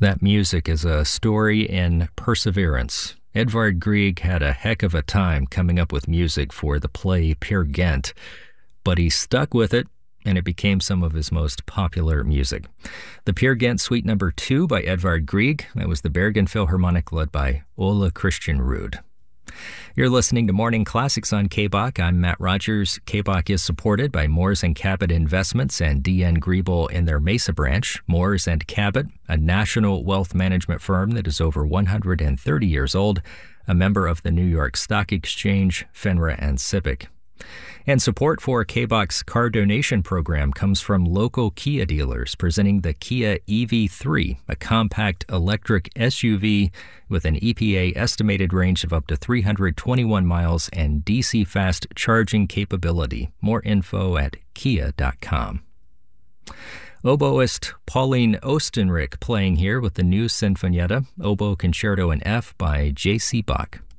That music is a story in perseverance. Edvard Grieg had a heck of a time coming up with music for the play Peer Gynt, but he stuck with it, and it became some of his most popular music. The Peer Gynt Suite No. 2 by Edvard Grieg. That was the Bergen Philharmonic led by Ole Christian Ruud. You're listening to Morning Classics on KBOK. I'm Matt Rogers. KBOK is supported by Moores & Cabot Investments and D.N. Griebel in their Mesa branch. Moores & Cabot, a national wealth management firm that is over 130 years old, a member of the New York Stock Exchange, FINRA, and SIPC. And support for KBOK's car donation program comes from local Kia dealers presenting the Kia EV3, a compact electric SUV with an EPA estimated range of up to 321 miles and DC fast charging capability. More info at kia.com. Oboist Pauline Ostenrich playing here with the new Sinfonietta, Oboe Concerto in F by J.C. Bach.